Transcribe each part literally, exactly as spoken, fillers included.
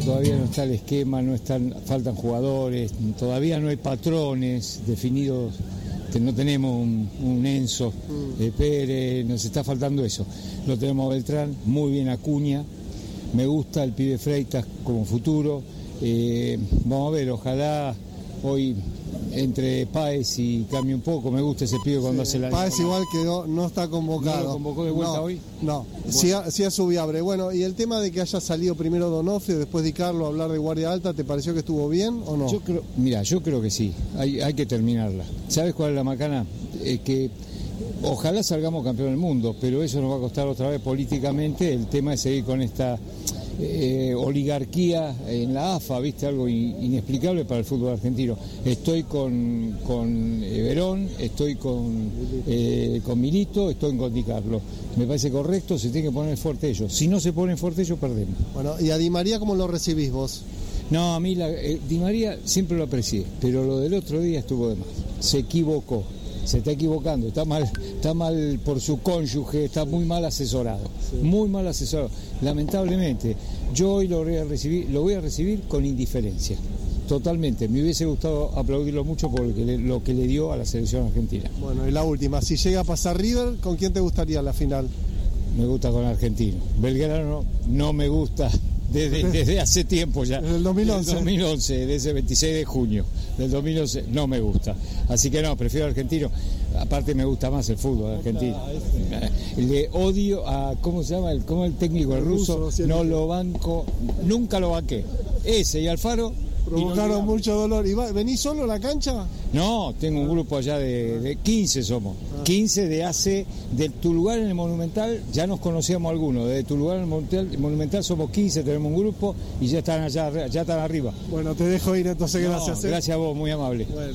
todavía no está el esquema, no están, faltan jugadores, todavía no hay patrones definidos, que no tenemos un, un Enzo eh, Pérez, nos está faltando eso. Lo tenemos a Beltrán, muy bien Acuña, me gusta el pibe Freitas como futuro, eh, vamos a ver, ojalá hoy entre Páez y cambie un poco, me gusta ese pibe cuando sí, hace la... Páez igual quedó, no está convocado. ¿No lo convocó de vuelta no, hoy? No, bueno. sí, a, sí a Subiabre. Bueno, y el tema de que haya salido primero Donofrio, después Di Carlo a hablar de guardia alta, ¿te pareció que estuvo bien o no? Yo creo, mira, yo creo que sí, hay, hay que terminarla. ¿Sabes cuál es la macana? Eh, que ojalá salgamos campeón del mundo, pero eso nos va a costar otra vez políticamente. El tema es seguir con esta eh, oligarquía en la A F A, ¿viste? Algo in, inexplicable para el fútbol argentino. Estoy con, con eh, Verón, estoy con, eh, con Milito, estoy con Di Carlo. Me parece correcto, se tiene que poner fuerte ellos. Si no se ponen fuerte ellos, perdemos. Bueno, ¿y a Di María cómo lo recibís vos? No, a mí la, eh, Di María siempre lo aprecié, pero lo del otro día estuvo de más. Se equivocó. Se está equivocando, está mal, está mal por su cónyuge, está muy mal asesorado, sí. muy mal asesorado. Lamentablemente, yo hoy lo voy a recibir, lo voy a recibir con indiferencia, totalmente. Me hubiese gustado aplaudirlo mucho por lo que le, lo que le dio a la selección argentina. Bueno, y la última, si llega a pasar River, ¿con quién te gustaría la final? Me gusta con Argentino. Belgrano no me gusta. Desde, desde hace tiempo ya. Desde el dos mil once. Desde el dos mil once, desde el veintiséis de junio del dos mil once, no me gusta. Así que no, prefiero argentino. Aparte me gusta más el fútbol argentino. Le odio a, ¿cómo se llama? El, ¿Cómo el técnico, el ruso? No lo banco, nunca lo banqué. Ese y Alfaro. Provocaron no mucho dolor. ¿Y va, venís solo a la cancha? No, tengo un grupo allá de, de quince somos. Ah. quince de hace, de tu lugar en el Monumental, ya nos conocíamos algunos. De tu lugar en el Monumental, el Monumental somos quince, tenemos un grupo y ya están allá, ya están arriba. Bueno, te dejo ir entonces, no, gracias. ¿eh? Gracias a vos, muy amable. Bueno,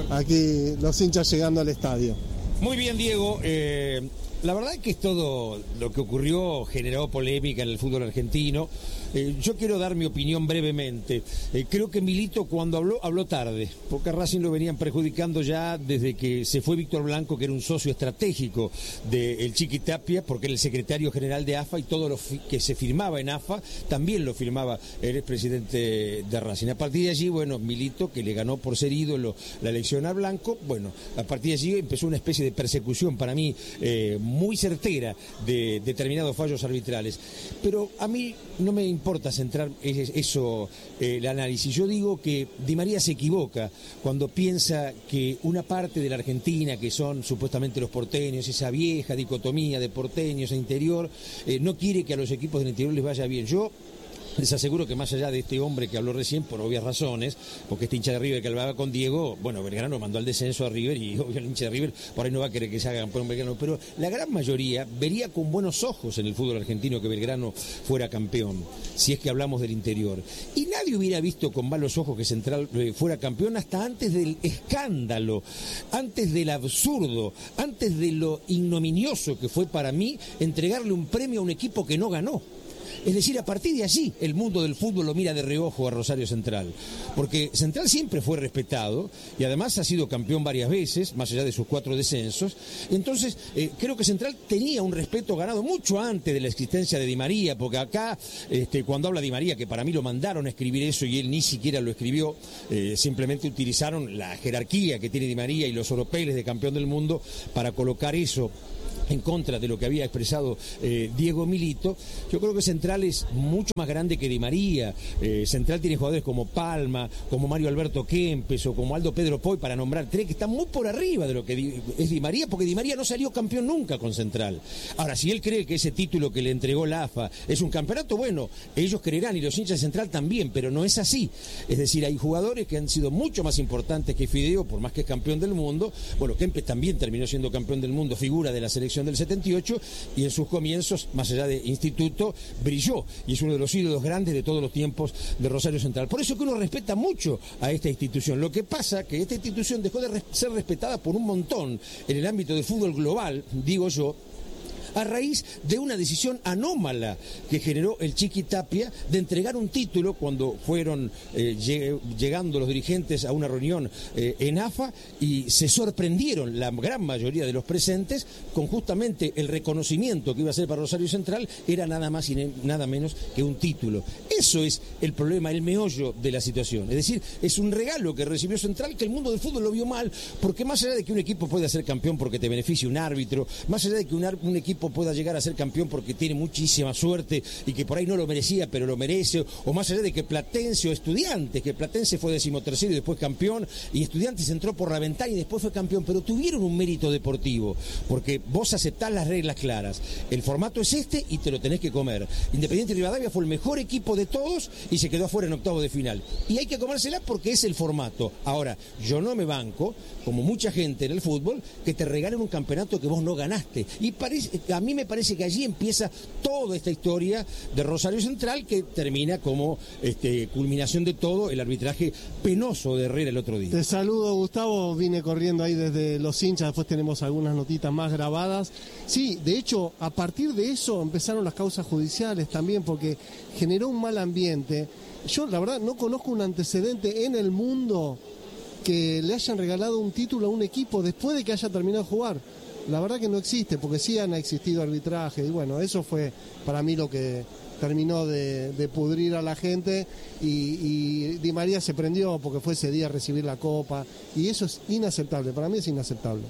aquí los hinchas llegando al estadio. Muy bien, Diego. Eh, la verdad es que todo lo que ocurrió generó polémica en el fútbol argentino. Eh, yo quiero dar mi opinión brevemente. Eh, creo que Milito cuando habló, habló tarde, porque a Racing lo venían perjudicando ya desde que se fue Víctor Blanco, que era un socio estratégico del Chiqui Tapia, porque era el secretario general de A F A y todo lo que se firmaba en A F A también lo firmaba el expresidente de Racing. A partir de allí, bueno, Milito, que le ganó por ser ídolo la elección a Blanco, bueno, a partir de allí empezó una especie de persecución para mí eh, muy certera de determinados fallos arbitrales. Pero a mí no me importa centrar eso, eh, el análisis. Yo digo que Di María se equivoca cuando piensa que una parte de la Argentina, que son supuestamente los porteños, esa vieja dicotomía de porteños e interior, eh, no quiere que a los equipos del interior les vaya bien. Yo les aseguro que más allá de este hombre que habló recién, por obvias razones, porque este hincha de River que hablaba con Diego, bueno, Belgrano mandó al descenso a River y obvio el hincha de River por ahí no va a querer que se haga campeón Belgrano, pero la gran mayoría vería con buenos ojos en el fútbol argentino que Belgrano fuera campeón, si es que hablamos del interior. Y nadie hubiera visto con malos ojos que Central fuera campeón hasta antes del escándalo, antes del absurdo, antes de lo ignominioso que fue para mí entregarle un premio a un equipo que no ganó. Es decir, a partir de allí el mundo del fútbol lo mira de reojo a Rosario Central, porque Central siempre fue respetado y además ha sido campeón varias veces, más allá de sus cuatro descensos. Entonces, eh, creo que Central tenía un respeto ganado mucho antes de la existencia de Di María, porque acá, este, cuando habla Di María, que para mí lo mandaron a escribir eso y él ni siquiera lo escribió, eh, simplemente utilizaron la jerarquía que tiene Di María y los oropeles de campeón del mundo para colocar eso en contra de lo que había expresado eh, Diego Milito. Yo creo que Central es mucho más grande que Di María. Eh, Central tiene jugadores como Palma, como Mario Alberto Kempes o como Aldo Pedro Poy, para nombrar tres, que están muy por arriba de lo que di, es Di María, porque Di María no salió campeón nunca con Central. Ahora, si él cree que ese título que le entregó la A F A es un campeonato, bueno, ellos creerán y los hinchas de Central también, pero no es así. Es decir, hay jugadores que han sido mucho más importantes que Fideo, por más que es campeón del mundo. Bueno, Kempes también terminó siendo campeón del mundo, figura de la selección del setenta y ocho, y en sus comienzos, más allá de instituto, brilló y es uno de los ídolos grandes de todos los tiempos de Rosario Central. Por eso que uno respeta mucho a esta institución. Lo que pasa que esta institución dejó de res- ser respetada por un montón en el ámbito del fútbol global, digo yo, a raíz de una decisión anómala que generó el Chiqui Tapia de entregar un título cuando fueron eh, llegando los dirigentes a una reunión eh, en A F A, y se sorprendieron la gran mayoría de los presentes con justamente el reconocimiento que iba a ser para Rosario Central, era nada más y nada menos que un título. Eso es el problema, el meollo de la situación. Es decir, es un regalo que recibió Central que el mundo del fútbol lo vio mal, porque más allá de que un equipo pueda ser campeón porque te beneficia un árbitro, más allá de que un, un equipo pueda llegar a ser campeón porque tiene muchísima suerte y que por ahí no lo merecía pero lo merece, o más allá de que Platense o Estudiantes, que Platense fue decimotercero y después campeón, y Estudiantes entró por la ventana y después fue campeón, pero tuvieron un mérito deportivo, porque vos aceptás las reglas claras, el formato es este y te lo tenés que comer. Independiente Rivadavia fue el mejor equipo de todos y se quedó afuera en octavos de final, y hay que comérsela porque es el formato. Ahora, yo no me banco, como mucha gente en el fútbol, que te regalen un campeonato que vos no ganaste, y parece, a mí me parece que allí empieza toda esta historia de Rosario Central, que termina como este, culminación de todo el arbitraje penoso de Herrera el otro día. Te saludo, Gustavo, vine corriendo ahí desde los hinchas, después tenemos algunas notitas más grabadas. Sí, de hecho, a partir de eso empezaron las causas judiciales también, porque generó un mal ambiente. Yo, la verdad, no conozco un antecedente en el mundo que le hayan regalado un título a un equipo después de que haya terminado de jugar. La verdad que no existe, porque sí han existido arbitrajes, y bueno, eso fue para mí lo que terminó de, de pudrir a la gente, y, y Di María se prendió porque fue ese día a recibir la copa, y eso es inaceptable, para mí es inaceptable.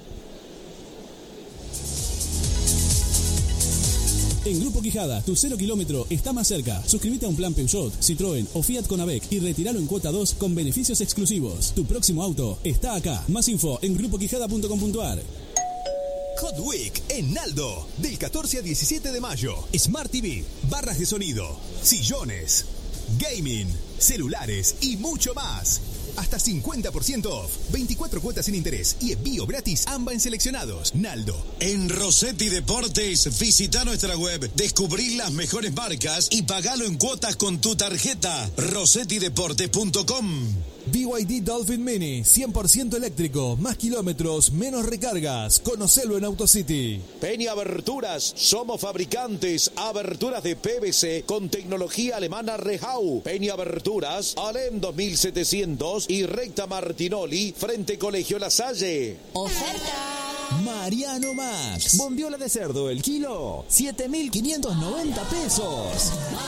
En Grupo Quijada, tu cero kilómetro está más cerca. Suscríbete a un plan Peugeot, Citroën o Fiat Conavec y retíralo en cuota dos con beneficios exclusivos. Tu próximo auto está acá. Más info en grupo quijada punto com punto a r. Hot Week en Naldo, del catorce al diecisiete de mayo. Smart T V, barras de sonido, sillones, gaming, celulares y mucho más. Hasta cincuenta por ciento off, veinticuatro cuotas sin interés y envío gratis AMBA en seleccionados. Naldo. En Rossetti Deportes, visita nuestra web, descubrí las mejores marcas y pagalo en cuotas con tu tarjeta. rossetti deportes punto com. B Y D Dolphin Mini, cien por ciento eléctrico, más kilómetros, menos recargas. Conocelo en AutoCity. Peña Aberturas, somos fabricantes, aberturas de P V C con tecnología alemana Rehau. Peña Aberturas, Alem dos mil setecientos y Recta Martinoli, frente Colegio La Salle. ¡Oferta! Mariano Max. Bondiola de cerdo, el kilo, siete mil quinientos noventa pesos.